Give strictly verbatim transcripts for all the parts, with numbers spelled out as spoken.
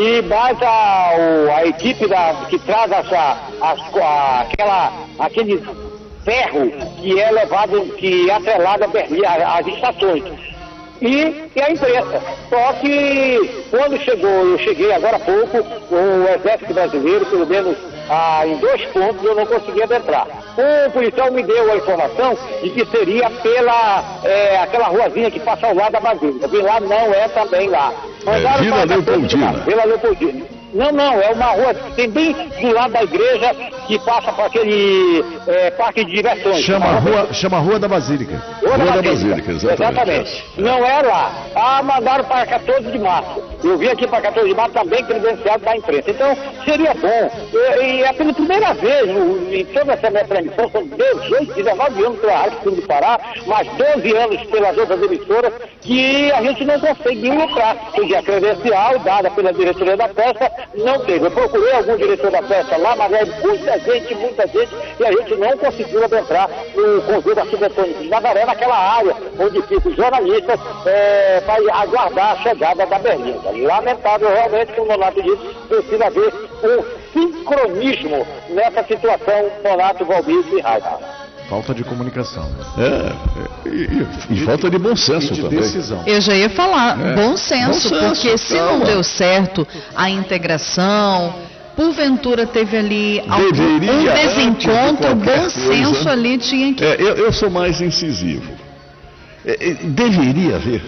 e mais a, o, a equipe da, que traz essa, as, a, aquela, aquele ferro que é levado, que é atrelado às estações. E, e a imprensa. Só que quando chegou, eu cheguei agora há pouco, o Exército Brasileiro, pelo menos ah, em dois pontos, eu não conseguia adentrar. O policial me deu a informação de que seria pela é, aquela ruazinha que passa ao lado da Basílica. E lá não é também lá. É, Vila Leopoldina. Vila Leopoldina. Não, não, é uma rua que tem bem do lado da igreja que passa para aquele é, parque de diversões. Chama a rua, chama a Rua da Basílica. Rua, rua da, da Basílica, Basílica, exatamente. exatamente. Não é lá. Ah, mandaram para quatorze de março. Eu vim aqui para quatorze de março também credenciado da imprensa. Então, seria bom. E, e é pela primeira vez no, em toda essa minha transmissão, são dezoito, dezenove anos pela Rádio Sul do Pará, mais doze anos pelas outras emissoras, que a gente não conseguiu entrar. Porque a credencial dada pela diretoria da festa não teve. Eu procurei algum diretor da festa lá, mas é muita gente, muita gente, e a gente não conseguiu adentrar no conjunto da Subetônia de Nazaré, naquela área onde ficam os jornalistas é, para aguardar a chegada da Berlinda. Lamentável, realmente, como o Nonato disse, precisa haver um sincronismo nessa situação, Nonato, Valdir e Raiva. Falta de comunicação. É, e, e, e falta de bom senso de também. Decisão. Eu já ia falar, É. bom senso, Bom senso, porque se calma. não deu certo a integração, porventura teve ali algum, Deveria, um antes de desencontro, qualquer bom coisa, senso ali tinha que... É, eu, eu sou mais incisivo. É, é, deveria haver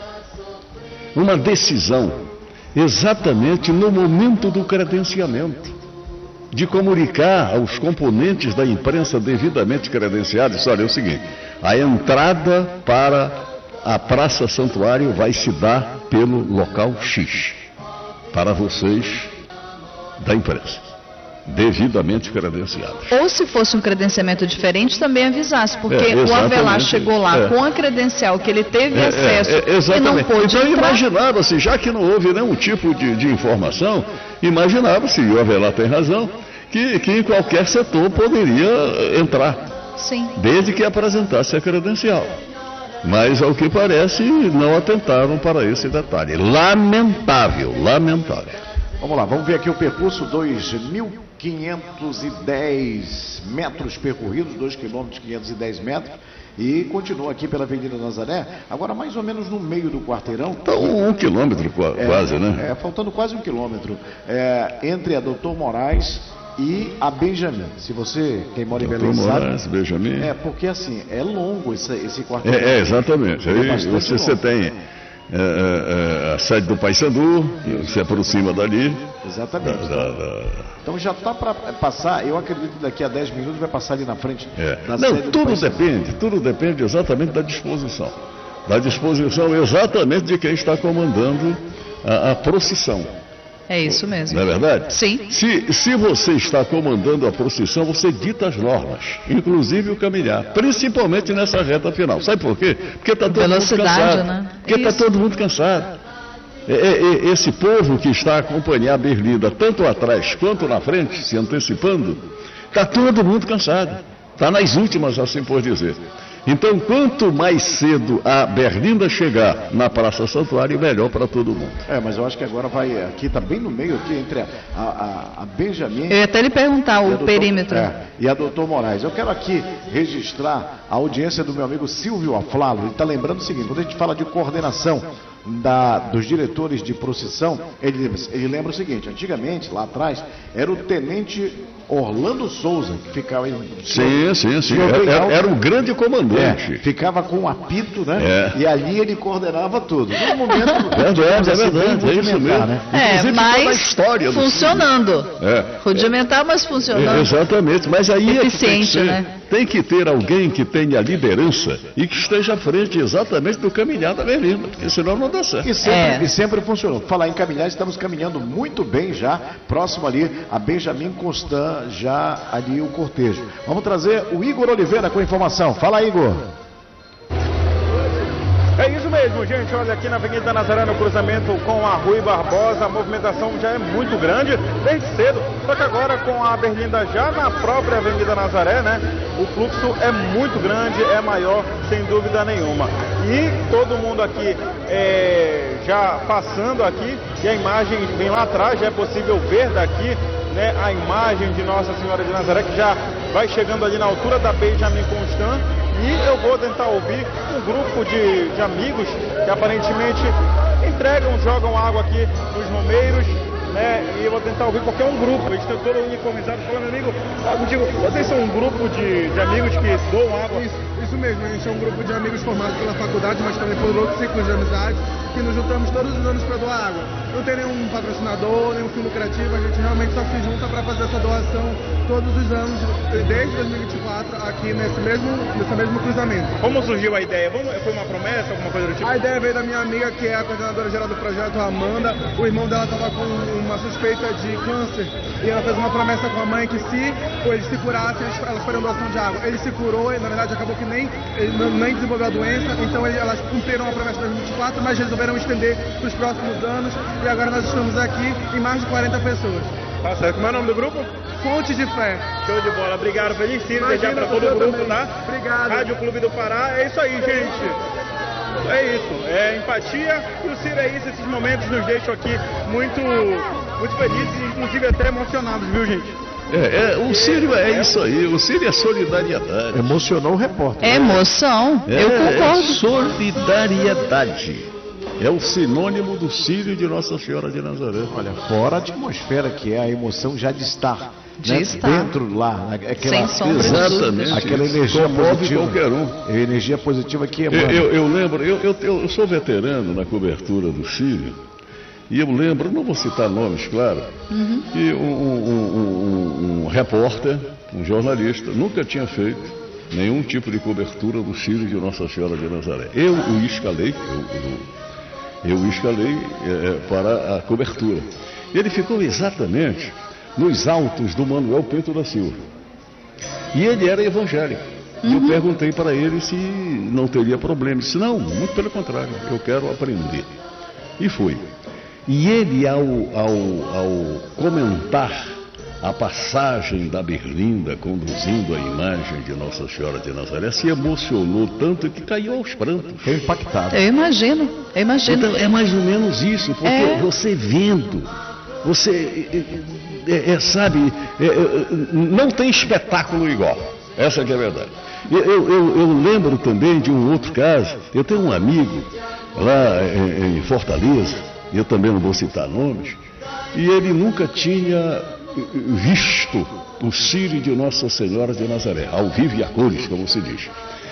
uma decisão exatamente no momento do credenciamento, de comunicar aos componentes da imprensa devidamente credenciados. Olha, é o seguinte, a entrada para a Praça Santuário vai se dar pelo local X, para vocês da imprensa, devidamente credenciados. Ou se fosse um credenciamento diferente, também avisasse, porque É, o Avelar exatamente. chegou lá É. com a credencial que ele teve É, acesso é, é, e não exatamente. pôde Então entrar. imaginava-se, já que não houve nenhum tipo de, de informação, imaginava-se, e o Avelar tem razão, que, que em qualquer setor poderia entrar, Sim. desde que apresentasse a credencial. Mas, ao que parece, não atentaram para esse detalhe. Lamentável, lamentável. Vamos lá, vamos ver aqui o percurso, dois mil quinhentos e dez metros percorridos, dois quilômetros e quinhentos e dez metros, e continua aqui pela Avenida Nazaré, agora mais ou menos no meio do quarteirão. Então, um quilômetro É, quase, né? É, faltando quase um quilômetro, é, entre a Doutor Moraes e a Benjamin. Se você, quem mora em Belém, Doutor sabe... Moraes, Benjamin. É, porque assim, é longo esse, esse quarteirão. É, é, exatamente. É Aí bastante você, você longo. tem é, é, a sede do Paysandu, se aproxima dali. Exatamente. Da, da, da... Então já está para passar, eu acredito que daqui a dez minutos vai passar ali na frente É. da Não, sede do tudo Paysandu. depende, tudo depende exatamente da disposição. Da disposição exatamente de quem está comandando a, a procissão. É isso mesmo. Não é verdade? Sim. Se, se você está comandando a procissão, você dita as normas, inclusive o caminhar, principalmente nessa reta final. Sabe por quê? Porque está todo Velocidade, mundo cansado. né? Porque está Isso. todo mundo cansado. É, é, é, esse povo que está a acompanhar a Berlinda, tanto atrás quanto na frente, se antecipando, está todo mundo cansado. Está nas últimas, assim por dizer. Então, quanto mais cedo a Berlinda chegar na Praça Santuário, melhor para todo mundo. É, mas eu acho que agora vai, aqui está bem no meio, aqui entre a, a, a Eu Benjamin ia até lhe perguntar e a o doutor- perímetro. é, e a Doutor Moraes. Eu quero aqui registrar a audiência do meu amigo Silvio Aflalo. Ele está lembrando o seguinte, quando a gente fala de coordenação da, dos diretores de procissão, ele, ele lembra o seguinte, antigamente, lá atrás, era o tenente Orlando Souza, que ficava... Sim, sim, sim. Senhor Era, Reinaldo- era o grande É, comandante. ficava com um apito, né? É. E ali ele coordenava tudo. No momento, Verdade, é assim, bem verdade, é isso rudimentar, mesmo. né? É, Inclusive, toda a mas história do funcionando. É. Rudimentar, mas É, funcionando. exatamente, mas aí é que tem que, Eficiente, ser, né? tem que ter alguém que tenha liderança e que esteja à frente exatamente do caminhar da Berlinda, porque senão não dá certo. E sempre, É. e sempre funcionou. Falar em caminhar, estamos caminhando muito bem já, próximo ali a Benjamin Constant, já ali o cortejo. Vamos trazer o Igor Oliveira com a informação. Fala, Igor. É isso mesmo, gente. Olha, aqui na Avenida Nazaré, no cruzamento com a Rui Barbosa, a movimentação já é muito grande, desde cedo. Só que agora com a Berlinda já na própria Avenida Nazaré, né? O fluxo é muito grande, é maior, sem dúvida nenhuma. E todo mundo aqui é, já passando aqui, e a imagem vem lá atrás, já é possível ver daqui, né, a imagem de Nossa Senhora de Nazaré, que já vai chegando ali na altura da Benjamin Constant. E eu vou tentar ouvir um grupo de, de amigos que aparentemente entregam, jogam água aqui nos romeiros, né? E eu vou tentar ouvir porque é um grupo, eles estão todos uniformizados. Falando, amigo, ah, contigo, vocês são um grupo de, de amigos que doam água? Isso, isso mesmo, a gente é um grupo de amigos formados pela faculdade, mas também por outros ciclos de amizade, que nos juntamos todos os anos para doar água. Não tem nenhum patrocinador, nenhum fim lucrativo, a gente realmente só se junta para fazer essa doação todos os anos, desde dois mil e vinte e quatro, aqui nesse mesmo, nesse mesmo cruzamento. Como surgiu a ideia? Foi uma promessa, alguma coisa do tipo? A ideia veio da minha amiga, que é a coordenadora geral do projeto, Amanda. O irmão dela estava com uma suspeita de câncer e ela fez uma promessa com a mãe que se eles se curassem, elas fariam doação de água. Ele se curou e na verdade acabou que nem, ele nem desenvolveu a doença, então elas cumpriram a promessa de dois mil e vinte e quatro, mas resolveram estender para os próximos anos e agora nós estamos aqui em mais de quarenta pessoas. Tá certo. Como é o nome do grupo? Fonte de Fé. Show de bola. Obrigado. Feliz Ciro, desejar para todo o grupo, também. Tá? Obrigado. Rádio Clube do Pará. É isso aí, gente. É isso. É empatia. E o Ciro é isso. Esses momentos nos deixam aqui muito, muito felizes, inclusive até emocionados, viu, gente? É, é, o Círio é isso aí, o Círio é solidariedade. Emocionou o repórter. É emoção, É, eu concordo. é solidariedade. É o sinônimo do Círio de Nossa Senhora de Nazaré. Olha, fora a atmosfera que é a emoção já de estar, De né, estar. dentro lá, aquela, Sem sombra de Exatamente. aquela energia Comove positiva. qualquer um. É energia positiva que Eu, emana. eu, eu lembro, eu, eu, eu sou veterano na cobertura do Círio, e eu lembro, não vou citar nomes, claro, Uhum. que um, um, um, um repórter, um jornalista, nunca tinha feito nenhum tipo de cobertura do Círio de Nossa Senhora de Nazaré. Eu o escalei, eu, eu, eu o escalei é, para a cobertura. Ele ficou exatamente nos altos do Manuel Pinto da Silva. E ele era evangélico. E eu perguntei para ele se não teria problema. Ele disse, não, muito pelo contrário, eu quero aprender. E foi. E ele, ao, ao, ao comentar a passagem da Berlinda conduzindo a imagem de Nossa Senhora de Nazaré, se emocionou tanto que caiu aos prantos. Ficou impactado. Eu imagino, eu imagino. Então é mais ou menos isso, porque É. você vendo, você é, é, é, sabe, é, é, não tem espetáculo igual. Essa que é a verdade. Eu, eu, eu- eu lembro também de um outro caso. Eu tenho um amigo lá em, em Fortaleza, eu também não vou citar nomes, e ele nunca tinha visto o Círio de Nossa Senhora de Nazaré, ao vivo e a cores, como se diz.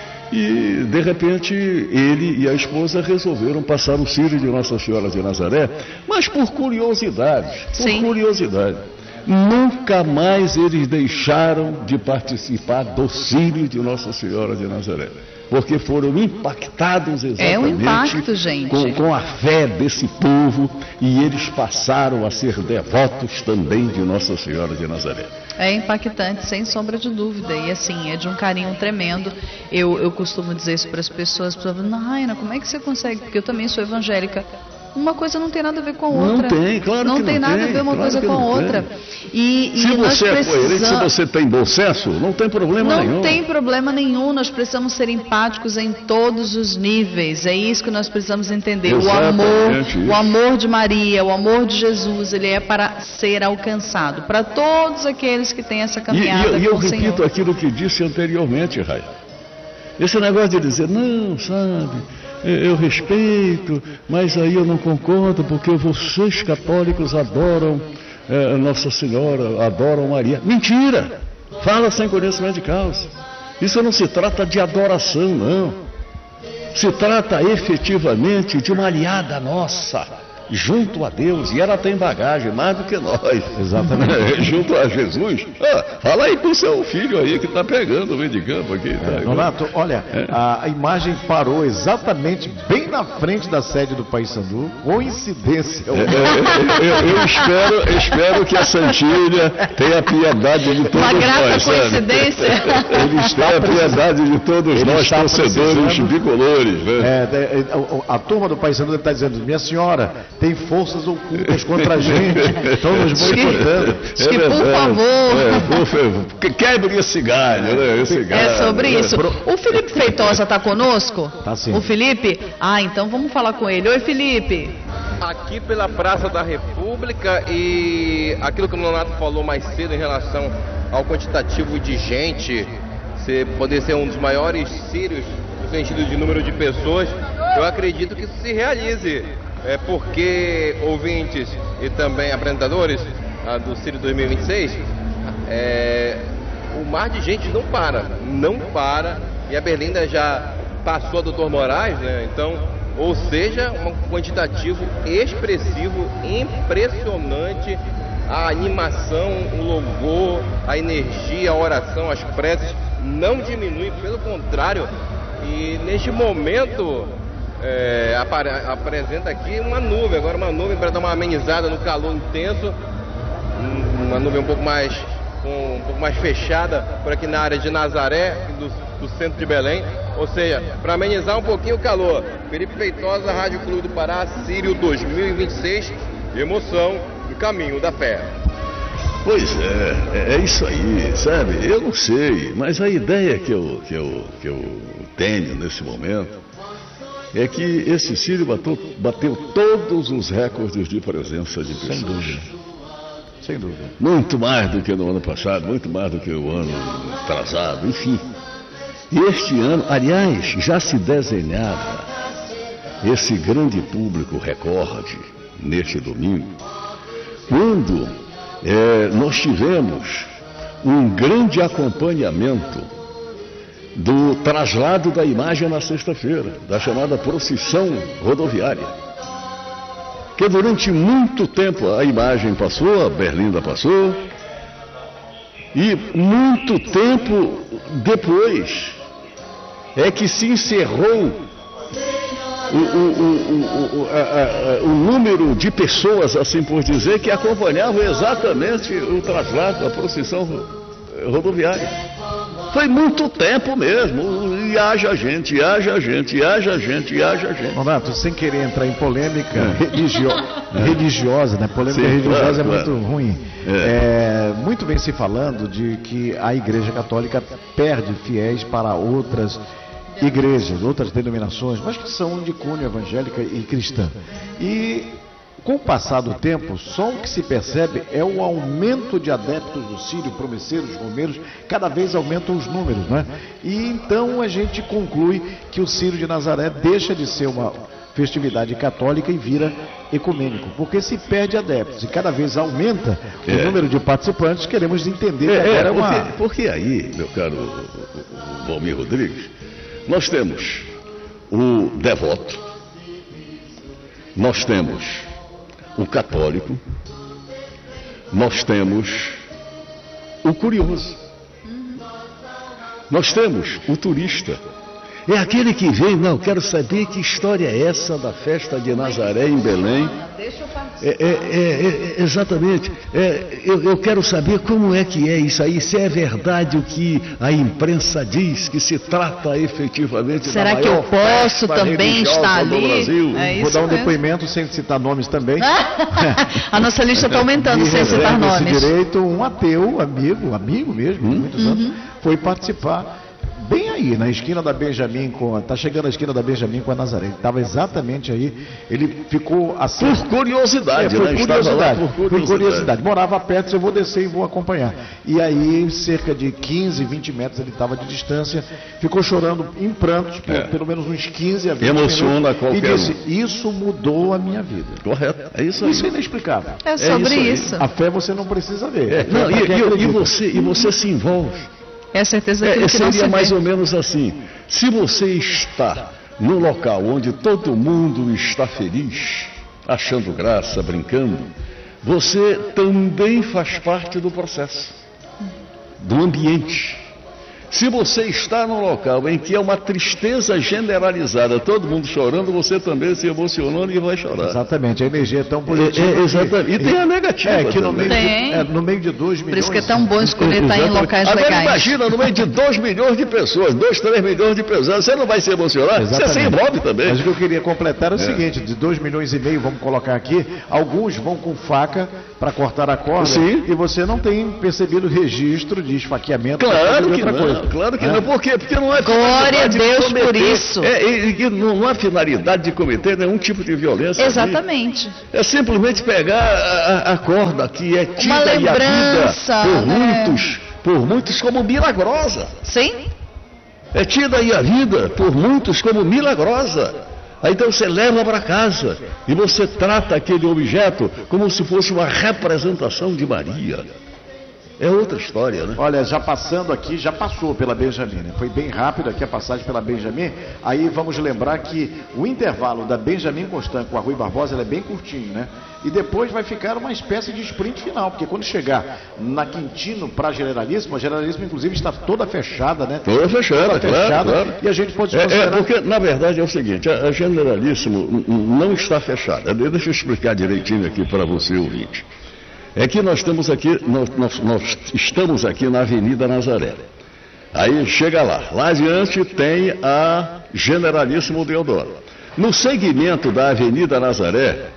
E, de repente, ele e a esposa resolveram passar o Círio de Nossa Senhora de Nazaré, mas por curiosidade, por Sim. curiosidade. Nunca mais eles deixaram de participar do Círio de Nossa Senhora de Nazaré, porque foram impactados exatamente É um impacto, gente. Com, com a fé desse povo, e eles passaram a ser devotos também de Nossa Senhora de Nazaré. É impactante, sem sombra de dúvida. E assim, é de um carinho tremendo. Eu, eu costumo dizer isso para as pessoas. As pessoas falam, Raina, como é que você consegue? Porque eu também sou evangélica. Uma coisa não tem nada a ver com a Não outra. tem, claro Não que não tem nada tem, a ver uma claro coisa que com a não outra. tem. E, e Se nós você é coerente, se precisamos... você tem bom senso, não tem problema Não nenhum. tem problema nenhum, nós precisamos ser empáticos em todos os níveis. É isso que nós precisamos entender. O amor, Exatamente isso. o amor de Maria, o amor de Jesus, ele é para ser alcançado. Para todos aqueles que têm essa E, caminhada e- e eu com o repito Senhor. aquilo que disse anteriormente, Raia. Esse negócio de dizer, não, sabe, eu eu respeito, mas aí eu não concordo, porque vocês católicos adoram eh, Nossa Senhora, adoram Maria. Mentira! Fala sem conhecimento de causa. Isso não se trata de adoração, não. Se trata efetivamente de uma aliada nossa, junto a Deus, e ela tem bagagem mais do que nós. Exatamente. Junto a Jesus. Ah, fala aí pro seu filho aí que tá pegando o meio de campo aqui. Tá? É, Donato, olha, É. a, a imagem parou exatamente bem na frente da sede do Paysandu. Coincidência. É, é, eu, eu espero, eu espero que a Santilha tenha piedade de todos Uma grata nós, sabe? coincidência. Ele está Tenha piedade de todos Ele nós, está torcedores precisando. bicolores, né? É, é, é, a, a turma do Paysandu está dizendo: minha senhora, tem forças ocultas contra a gente, estão nos boicotando. Acho que, por favor. É, por favor. Que- Quebre esse galho, né? Esse galho, É sobre né? isso. O Felipe Feitosa está conosco? Tá sim. O Felipe? Ah, então vamos falar com ele. Oi, Felipe. Aqui pela Praça da República, e aquilo que o Nonato falou mais cedo em relação ao quantitativo de gente, se poder ser um dos maiores círios no sentido de número de pessoas, eu acredito que isso se realize, é porque ouvintes e também apresentadores ah, do Círio dois mil e vinte e seis, é, o mar de gente não para, não para, e a Berlinda já passou a doutor Moraes, né? Então, ou seja, um quantitativo expressivo, impressionante, a animação, o louvor, a energia, a oração, as preces não diminuem, pelo contrário, e neste momento é, apare- apresenta aqui uma nuvem, agora uma nuvem para dar uma amenizada no calor intenso, um- uma nuvem um pouco mais, com- um pouco mais fechada por aqui na área de Nazaré, do, do centro de Belém, ou seja, para amenizar um pouquinho o calor. Felipe Feitosa, Rádio Clube do Pará, Círio dois mil e vinte e seis, emoção do caminho da fé. Pois é, é, é isso aí, sabe? Eu não sei, mas a ideia que eu, que eu, que eu tenho nesse momento é que esse Círio bateu, bateu todos os recordes de presença de pessoas. Sem dúvida. Sem dúvida. Muito mais do que no ano passado, muito mais do que o ano atrasado, enfim. E este ano, aliás, já se desenhava esse grande público recorde neste domingo, quando é, nós tivemos um grande acompanhamento do traslado da imagem na sexta-feira, da chamada procissão rodoviária. Que durante muito tempo a imagem passou, a Berlinda passou, e muito tempo depois é que se encerrou o, o, o, o, a, a, o número de pessoas, assim por dizer, que acompanhavam exatamente o traslado, a procissão rodoviária. Foi muito tempo mesmo, e haja gente, e haja gente, e haja gente, e haja gente. Donato, sem querer entrar em polêmica religio... religiosa, né? Polêmica Sim, religiosa claro, é claro. muito ruim. É. É, muito vem se falando de que a Igreja Católica perde fiéis para outras igrejas, outras denominações, mas que são de cunho evangélica e cristã. E com o passar do tempo, só o que se percebe é o aumento de adeptos do Círio, promesseiros, romeiros, cada vez aumentam os números, né? E então a gente conclui que o Círio de Nazaré deixa de ser uma festividade católica e vira ecumênico, porque se perde adeptos e cada vez aumenta o É. número de participantes, queremos entender que É, agora é, é uma... porque, porque aí, meu caro Valmir Rodrigues, nós temos o devoto, nós temos o católico, nós temos o curioso, nós temos o turista. É aquele que vem, não, quero saber que história é essa da festa de Nazaré em Belém. Deixa eu participar. É, é, é, é, exatamente. É, eu, eu quero saber como é que é isso aí, se é verdade o que a imprensa diz, que se trata efetivamente Será da que eu maior posso festa também religiosa estar do ali? Brasil. É Vou isso dar um mesmo. depoimento sem citar nomes também. A nossa lista está aumentando, Me sem citar reservo esse nomes. direito, um ateu, amigo, amigo mesmo, Hum? de muitos Uhum. anos, foi participar bem aí, na esquina da Benjamin com... Tá chegando a esquina da Benjamin com a Nazaré. Ele estava exatamente aí, ele ficou assim... Por curiosidade, É, por né? Estava lá curiosidade, por por curiosidade. curiosidade. Morava perto, eu vou descer e vou acompanhar. E aí, cerca de quinze, vinte metros ele estava de distância, ficou chorando em prantos, por É. pelo menos uns quinze a vinte Emociona minutos, qualquer e disse, um. isso mudou a minha vida. Correto, é isso aí. Isso é inexplicável. É sobre isso aí. isso. A fé você não precisa ver. É, não, Pra e, quem e- e acredita. você, e você se envolve. É a certeza É, daquilo que não seria se mais vê. ou menos assim. Se você está no local onde todo mundo está feliz, achando graça, brincando, você também faz parte do processo, do ambiente. Se você está num local em que é uma tristeza generalizada, todo mundo chorando, você também se emocionando e vai chorar. Exatamente, a energia é tão positiva. É, é, exatamente. E tem a negativa. É, que no meio, de, Tem. é, no meio de dois milhões... Por isso que é tão bom escolher estar em locais Agora legais. imagina, no meio de dois milhões de pessoas, dois, três milhões de pessoas, você não vai se emocionar? Exatamente. Você se envolve também. Mas o que eu queria completar é o É. seguinte, de dois milhões e meio, vamos colocar aqui, alguns vão com faca para cortar a corda. Sim. E você não tem percebido registro de esfaqueamento. Claro de que outra não, coisa. claro que É. não. Por quê? Porque não é Glória a finalidade de Deus por cometer- isso. É, e, e não, não há finalidade de cometer nenhum tipo de violência. ali. Exatamente. É simplesmente pegar a, a- a corda que é tida Uma e a vida lembrança, por né? muitos, por muitos como milagrosa. Sim? É tida aí a vida por muitos como milagrosa. Aí então você leva para casa e você trata aquele objeto como se fosse uma representação de Maria. É outra história, né? Olha, já passando aqui, já passou pela Benjamin, né? Foi bem rápido aqui a passagem pela Benjamin. Aí vamos lembrar que o intervalo da Benjamin Constant com a Rui Barbosa ela é bem curtinho, né? E depois vai ficar uma espécie de sprint final, porque quando chegar na Quintino para a Generalíssimo, a Generalíssimo inclusive está toda fechada, né? Toda fechada, Toda claro, fechada, claro. e a gente pode se É, é, considerar... porque, na verdade, é o seguinte, a, a Generalíssimo n- n- não está fechada. Deixa eu explicar direitinho aqui para você, ouvinte. É que nós estamos aqui, nós, nós- nós estamos aqui na Avenida Nazaré. Aí chega lá, lá adiante tem a Generalíssimo Deodoro. No segmento da Avenida Nazaré,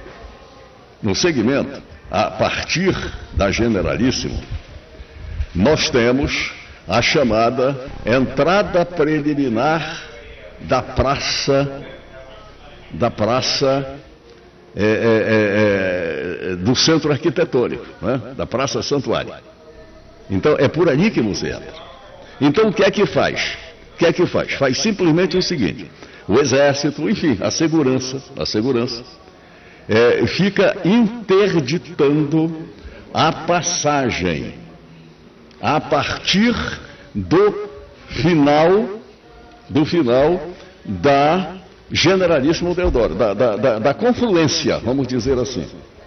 no segmento, a partir da Generalíssimo, nós temos a chamada entrada preliminar da praça, da praça é, é, é, do centro arquitetônico, né? Da Praça Santuário. Então é por ali que você entra. Então o que é que faz? O que é que faz? Faz simplesmente o seguinte: o exército, enfim, a segurança, a segurança, é, fica interditando a passagem a partir do final, do final da Generalíssimo Deodoro, da, da, da, da confluência, vamos dizer assim.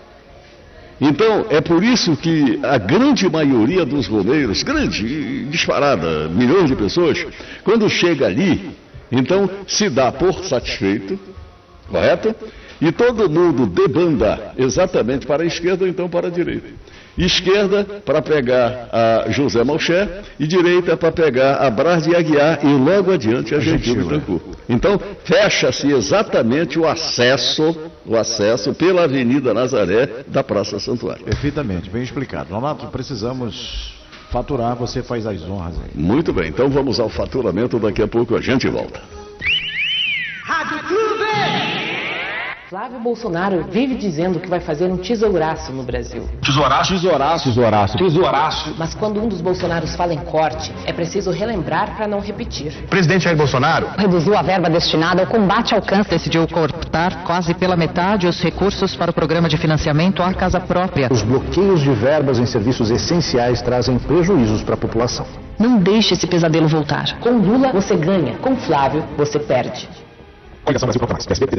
Então, é por isso que a grande maioria dos romeiros, grande, disparada, milhões de pessoas, quando chega ali, então se dá por satisfeito, correto? E todo mundo debanda exatamente para a esquerda ou então para a direita. Esquerda para pegar a José Malcher e direita para pegar a Brás de Aguiar e logo adiante a Gentil Bittencourt. Então fecha-se exatamente o acesso, o acesso pela Avenida Nazaré da Praça Santuário. Perfeitamente, bem explicado. Nonato, precisamos faturar, você faz as honras aí. Muito bem, então vamos ao faturamento, daqui a pouco a gente volta. Flávio Bolsonaro vive dizendo que vai fazer um tesouraço no Brasil. Tesouraço, tesouraço, tesouraço, tesouraço. Mas quando um dos Bolsonaros fala em corte, é preciso relembrar para não repetir. Presidente Jair Bolsonaro reduziu a verba destinada ao combate ao câncer. Decidiu cortar quase pela metade os recursos para o programa de financiamento à casa própria. Os bloqueios de verbas em serviços essenciais trazem prejuízos para a população. Não deixe esse pesadelo voltar. Com Lula, você ganha. Com Flávio, você perde. Coligação Brasil Proclamar, P S D B,